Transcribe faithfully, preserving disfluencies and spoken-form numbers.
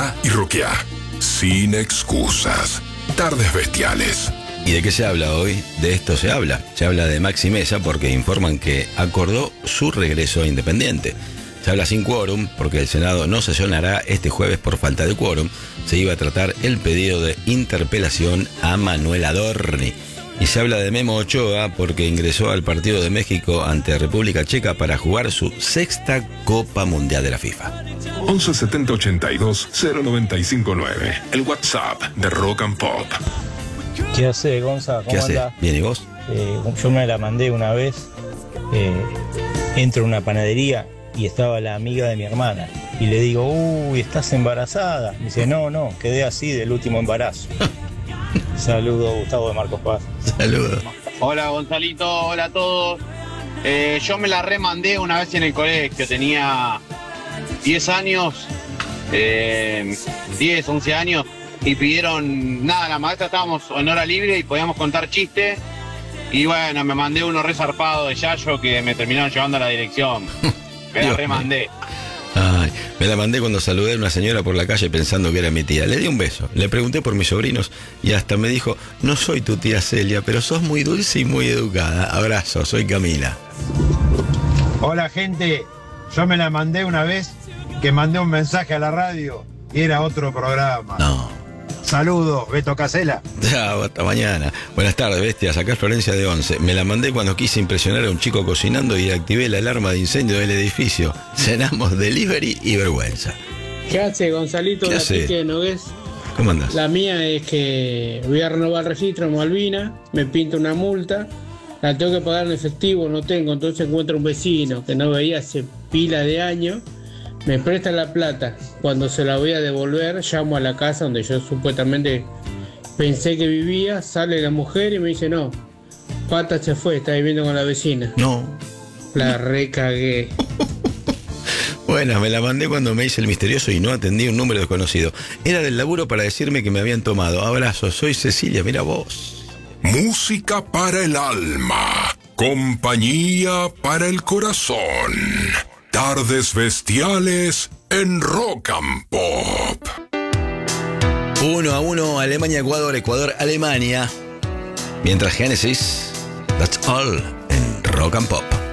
Cantá y roqueá. Sin excusas. Tardes Bestiales. ¿Y de qué se habla hoy? De esto se habla. Se habla de Maxi Mesa porque informan que acordó su regreso a Independiente. Se habla sin quórum porque el Senado no sesionará este jueves por falta de quórum. Se iba a tratar el pedido de interpelación a Manuel Adorni. Y se habla de Memo Ochoa porque ingresó al partido de México ante República Checa para jugar su sexta Copa Mundial de la FIFA. once setenta ochenta y dos cero noventa y cinco nueve. El WhatsApp de Rock and Pop. ¿Qué hace, Gonza? ¿Cómo ¿Qué hace? andás? Bien, ¿y vos? Eh, yo me la mandé una vez. Eh, entro a una panadería y estaba la amiga de mi hermana. Y le digo, uy, ¿estás embarazada? Me dice, no, no, quedé así del último embarazo. Saludos, Gustavo de Marcos Paz. Saludos. Hola, Gonzalito, hola a todos. Eh, yo me la remandé una vez en el colegio, tenía diez años, eh, diez, once años, y pidieron, nada, la maestra estábamos en hora libre y podíamos contar chistes, y bueno, me mandé uno resarpado de Yayo que me terminaron llevando a la dirección. Me la Dios remandé. Ay, me la mandé cuando saludé a una señora por la calle pensando que era mi tía. Le di un beso, le pregunté por mis sobrinos y hasta me dijo, no soy tu tía Celia, pero sos muy dulce y muy educada. Abrazo, soy Camila. Hola gente, yo me la mandé una vez que mandé un mensaje a la radio y era otro programa. No. Saludos, Beto Casela. Chao, hasta mañana. Buenas tardes, bestias. Acá es Florencia de Once. Me la mandé cuando quise impresionar a un chico cocinando y activé la alarma de incendio del edificio. Cenamos delivery y vergüenza. ¿Qué hace, Gonzalito? ¿Qué La hace? Pique de Nogués. ¿Cómo andás? La mía es que voy a renovar el registro en Malvina, me pinta una multa, la tengo que pagar en efectivo, no tengo, entonces encuentro un vecino que no veía hace pila de años, me presta la plata. Cuando se la voy a devolver, llamo a la casa donde yo supuestamente pensé que vivía, sale la mujer y me dice, no, Pata se fue, está viviendo con la vecina. No. La recagué. Buenas, me la mandé cuando me hice el misterioso y no atendí un número desconocido. Era del laburo para decirme que me habían tomado. Abrazo, soy Cecilia, mira vos. Música para el alma. Compañía para el corazón. Tardes Bestiales en Rock and Pop. Uno a uno, Alemania, Ecuador, Ecuador, Alemania. Mientras Génesis, That's All en Rock and Pop.